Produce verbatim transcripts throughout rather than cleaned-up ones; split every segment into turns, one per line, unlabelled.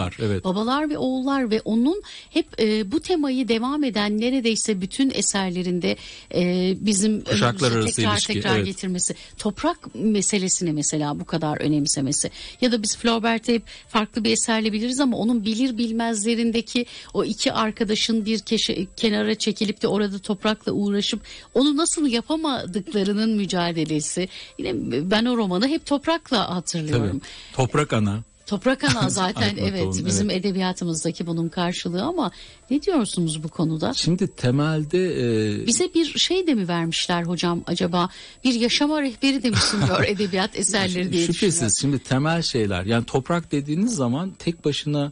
oğullar, evet.
Babalar ve oğullar ve onun hep e, bu temayı devam eden neredeyse bütün eserlerinde e, bizim
kuşaklar arası
tekrar
ilişki,
tekrar
evet.
getirmesi, toprak meselesini mesela bu kadar önemsemesi ya da biz Flaubert'i hep farklı bir eserle biliriz ama onun bilir bilmezlerindeki o iki arkadaşın bir keşe, kenara çekilip de orada toprakla uğraşıp onu nasıl yapamadıklarının mücadelesi. Yine ben o romanı hep toprakla hatırlıyorum.
Tabii. Toprak ana.
Toprak ana zaten evet
Tohum,
bizim
evet.
edebiyatımızdaki bunun karşılığı ama ne diyorsunuz bu konuda?
Şimdi temelde e...
bize bir şey de mi vermişler hocam acaba, bir yaşama rehberi de mi sunuyor edebiyat eserleri diye
Şüphesiz
düşünüyorum.
Şimdi temel şeyler, yani toprak dediğiniz zaman tek başına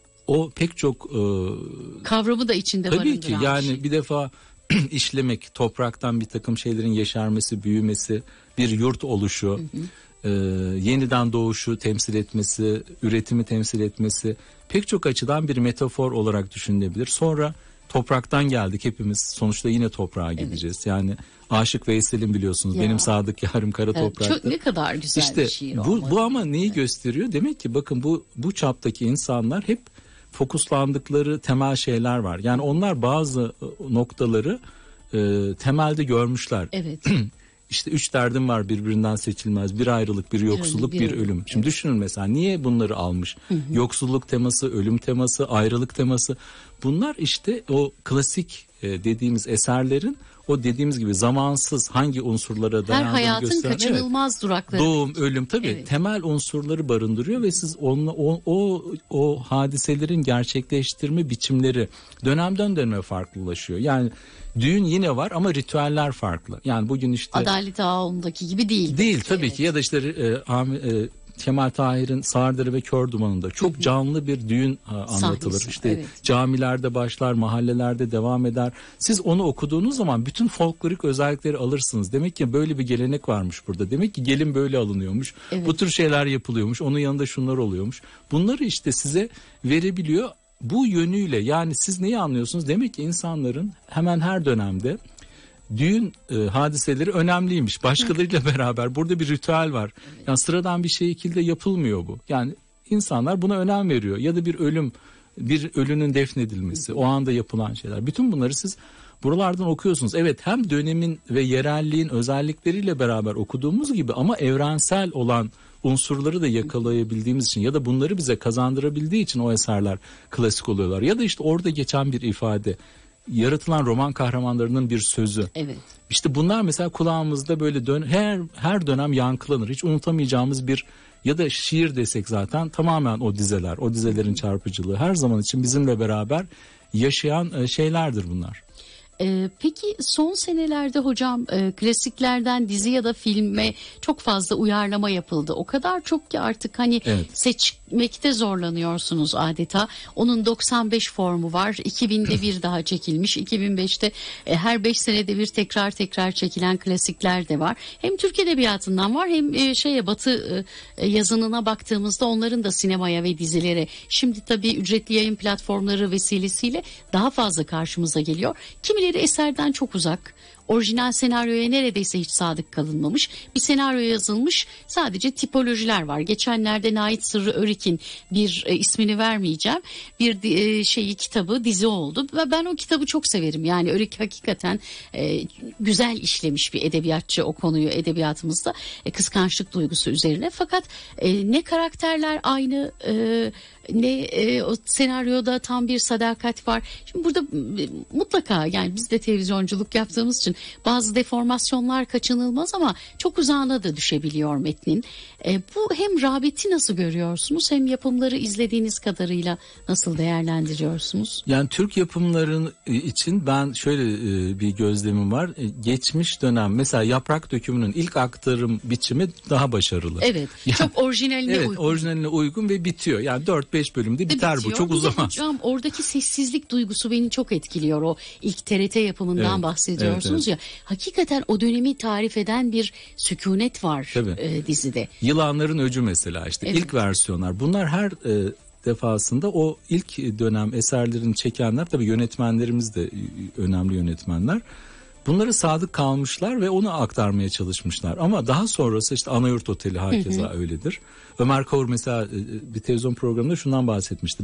o pek çok e...
kavramı da içinde
tabii
barındıran
ki yani
şey.
Bir defa işlemek, topraktan bir takım şeylerin yeşermesi, büyümesi, bir yurt oluşu, hı hı. E, yeniden doğuşu temsil etmesi, üretimi temsil etmesi pek çok açıdan bir metafor olarak düşünülebilir. Sonra topraktan geldik hepimiz, sonuçta yine toprağa gideceğiz. Evet. Yani Aşık Veysel'in biliyorsunuz ya. Benim sadık yarım kara evet, toprakta.
Çok ne kadar güzel
işte
bir şiir
bu,
olmalı.
bu ama neyi evet. gösteriyor? Demek ki bakın bu bu çaptaki insanlar hep fokuslandıkları temel şeyler var. Yani onlar bazı noktaları e, temelde görmüşler.
Evet.
İşte üç derdim var birbirinden seçilmez. Bir ayrılık, bir yoksulluk, bir, bir, bir ölüm. Şimdi evet. düşünün mesela niye bunları almış? Hı hı. Yoksulluk teması, ölüm teması, ayrılık teması. Bunlar işte o klasik e, dediğimiz eserlerin o dediğimiz gibi zamansız hangi unsurlara dayandığını
her hayatın
gösteren,
kaçınılmaz evet, durakları.
Doğum, ölüm tabii evet. temel unsurları barındırıyor ve siz onunla, o, o, o hadiselerin gerçekleştirme biçimleri dönemden döneme farklılaşıyor. Yani düğün yine var ama ritüeller farklı. Yani bugün işte
Adalet Ağaoğlu'ndaki gibi değil.
Değil tabii evet. ki ya da işte e, e, Kemal Tahir'in Sardırı ve Kör Dumanı'nda çok canlı bir düğün anlatılır. Sahnesi, işte evet. camilerde başlar, mahallelerde devam eder. Siz onu okuduğunuz zaman bütün folklorik özellikleri alırsınız. Demek ki böyle bir gelenek varmış burada. Demek ki gelin böyle alınıyormuş. Evet. Bu tür şeyler yapılıyormuş. Onun yanında şunlar oluyormuş. Bunları işte size verebiliyor. Bu yönüyle yani siz neyi anlıyorsunuz? Demek ki insanların hemen her dönemde düğün e, hadiseleri önemliymiş. Başkalarıyla beraber burada bir ritüel var. Evet. Yani sıradan bir şekilde yapılmıyor bu. Yani insanlar buna önem veriyor. Ya da bir ölüm, bir ölünün defnedilmesi, o anda yapılan şeyler. Bütün bunları siz buralardan okuyorsunuz. Evet, hem dönemin ve yerelliğin özellikleriyle beraber okuduğumuz gibi ama evrensel olan unsurları da yakalayabildiğimiz için ya da bunları bize kazandırabildiği için o eserler klasik oluyorlar. Ya da işte orada geçen bir ifade, yaratılan roman kahramanlarının bir sözü.
Evet.
İşte bunlar mesela kulağımızda böyle dön her her dönem yankılanır. Hiç unutamayacağımız bir ya da şiir desek zaten tamamen o dizeler, o dizelerin çarpıcılığı her zaman için bizimle beraber yaşayan şeylerdir bunlar.
Ee, peki son senelerde hocam e, klasiklerden dizi ya da filme çok fazla uyarlama yapıldı. O kadar çok ki artık hani evet. seçmekte zorlanıyorsunuz adeta. Onun doksan beş formu var. iki binde bir daha çekilmiş. iki bin beşte e, her beş senede bir tekrar tekrar çekilen klasikler de var. Hem Türk edebiyatından var hem e, şeye Batı e, yazınına baktığımızda onların da sinemaya ve dizilere şimdi tabii ücretli yayın platformları vesilesiyle daha fazla karşımıza geliyor. Kimi eserden çok uzak, orijinal senaryoya neredeyse hiç sadık kalınmamış bir senaryo yazılmış, sadece tipolojiler var. Geçenlerde Nait Sırrı Örik'in bir e, ismini vermeyeceğim bir e, şeyi kitabı dizi oldu ve ben o kitabı çok severim. Yani Örik hakikaten e, güzel işlemiş bir edebiyatçı o konuyu edebiyatımızda e, kıskançlık duygusu üzerine, fakat e, ne karakterler aynı e, ne e, o senaryoda tam bir sadakat var. Şimdi burada e, mutlaka yani biz de televizyonculuk yaptığımız için bazı deformasyonlar kaçınılmaz ama çok uzağına da düşebiliyor metnin. E, bu hem rağbeti nasıl görüyorsunuz hem yapımları izlediğiniz kadarıyla nasıl değerlendiriyorsunuz?
Yani Türk yapımların için ben şöyle e, bir gözlemim var. E, geçmiş dönem mesela Yaprak Dökümü'nün ilk aktarım biçimi daha başarılı.
Evet. Yani, çok orijinaline
evet,
uygun.
orijinaline uygun ve bitiyor. Yani dört beş bölümde biter
bitiyor.
Bu. Çok uzamaz.
Hocam oradaki sessizlik duygusu beni çok etkiliyor. O ilk T R T yapımından evet, bahsediyorsunuz evet, evet. ya. Hakikaten o dönemi tarif eden bir sükunet var e, dizide.
Yılanların Öcü mesela işte evet. ilk versiyonlar. Bunlar her e, defasında o ilk dönem eserlerini çekenler, tabii yönetmenlerimiz de önemli yönetmenler. Bunlara sadık kalmışlar ve onu aktarmaya çalışmışlar. Ama daha sonrası işte Anayurt Oteli hakeza öyledir. Ömer Kavur mesela bir televizyon programında şundan bahsetmişti.